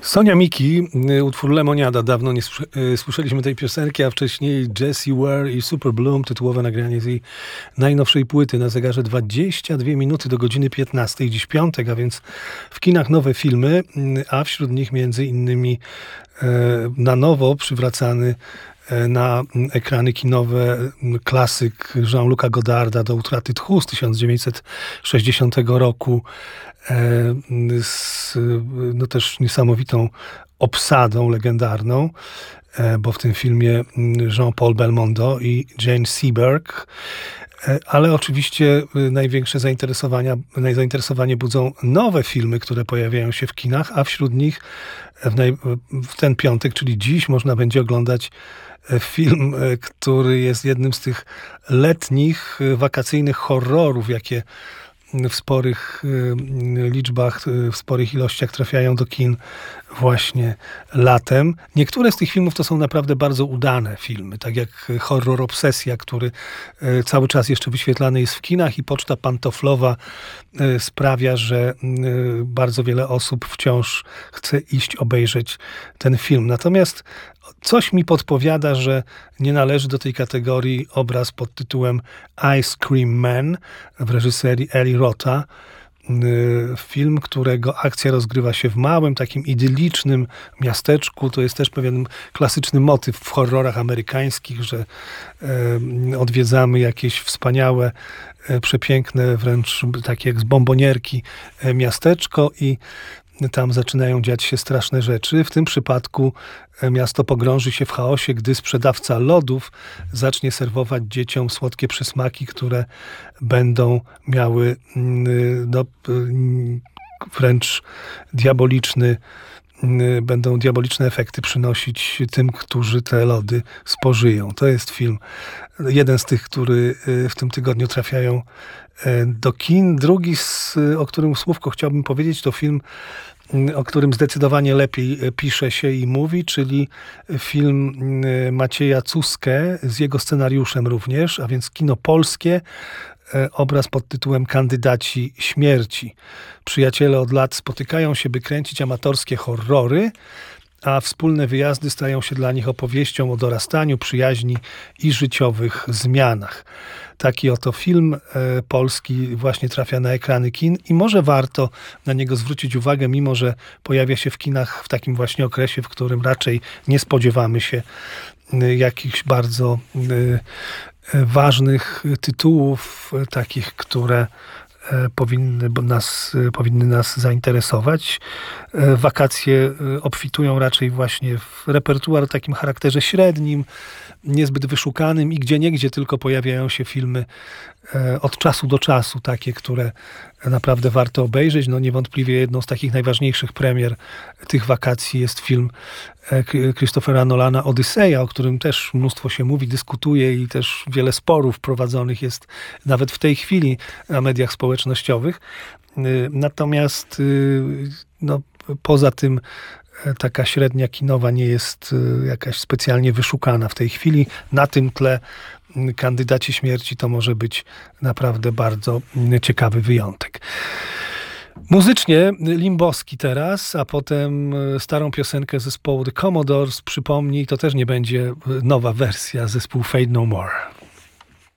Sonia Miki, utwór Lemoniada. Dawno nie słyszeliśmy tej piosenki, a wcześniej Jessie Ware i Super Bloom, tytułowe nagranie z jej najnowszej płyty. Na zegarze 22 minuty do godziny 15. Dziś piątek, a więc w kinach nowe filmy, a wśród nich między innymi na nowo przywracany na ekrany kinowe klasyk Jean-Luca Godarda Do utraty tchu z 1960 roku z też niesamowitą obsadą legendarną, bo w tym filmie Jean-Paul Belmondo i Jane Seberg. Ale oczywiście największe zainteresowanie budzą nowe filmy, które pojawiają się w kinach, a wśród nich w ten piątek, czyli dziś, można będzie oglądać film, który jest jednym z tych letnich, wakacyjnych horrorów, jakie w sporych liczbach, w sporych ilościach trafiają do kin właśnie latem. Niektóre z tych filmów to są naprawdę bardzo udane filmy, tak jak Horror Obsesja, który cały czas jeszcze wyświetlany jest w kinach, i Poczta Pantoflowa sprawia, że bardzo wiele osób wciąż chce iść obejrzeć ten film. Natomiast coś mi podpowiada, że nie należy do tej kategorii obraz pod tytułem Ice Cream Man w reżyserii Eli Rota. Film, którego akcja rozgrywa się w małym, takim idylicznym miasteczku. To jest też pewien klasyczny motyw w horrorach amerykańskich, że odwiedzamy jakieś wspaniałe, przepiękne, wręcz takie jak z bombonierki miasteczko i tam zaczynają dziać się straszne rzeczy. W tym przypadku miasto pogrąży się w chaosie, gdy sprzedawca lodów zacznie serwować dzieciom słodkie przysmaki, które będą miały wręcz będą diaboliczne efekty przynosić tym, którzy te lody spożyją. To jest film, jeden z tych, który w tym tygodniu trafiają do kin. Drugi, o którym słówko chciałbym powiedzieć, to film, o którym zdecydowanie lepiej pisze się i mówi, czyli film Macieja Cuskę z jego scenariuszem również, a więc kino polskie, obraz pod tytułem Kandydaci śmierci. Przyjaciele od lat spotykają się, by kręcić amatorskie horrory, a wspólne wyjazdy stają się dla nich opowieścią o dorastaniu, przyjaźni i życiowych zmianach. Taki oto film polski właśnie trafia na ekrany kin i może warto na niego zwrócić uwagę, mimo że pojawia się w kinach w takim właśnie okresie, w którym raczej nie spodziewamy się jakichś bardzo ważnych tytułów, takich, które powinny nas zainteresować. Wakacje obfitują raczej właśnie w repertuar o takim charakterze średnim, niezbyt wyszukanym, i gdzieniegdzie tylko pojawiają się filmy od czasu do czasu, takie, które naprawdę warto obejrzeć. No niewątpliwie jedną z takich najważniejszych premier tych wakacji jest film Christophera Nolana Odyseja, o którym też mnóstwo się mówi, dyskutuje i też wiele sporów prowadzonych jest nawet w tej chwili na mediach społecznościowych. Natomiast poza tym taka średnia kinowa nie jest jakaś specjalnie wyszukana w tej chwili. Na tym tle Kandydaci śmierci to może być naprawdę bardzo ciekawy wyjątek. Muzycznie Limboski teraz, a potem starą piosenkę zespołu The Commodores przypomni, to też nie będzie nowa wersja zespołu Fade No More.